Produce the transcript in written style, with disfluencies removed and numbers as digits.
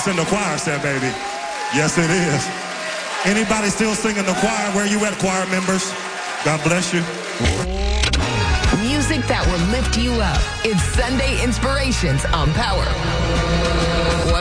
It's in the choir set, baby. Yes, it is. Anybody still singing the choir? Where you at, choir members? God bless you. Music that will lift you up. It's Sunday Inspirations on Power.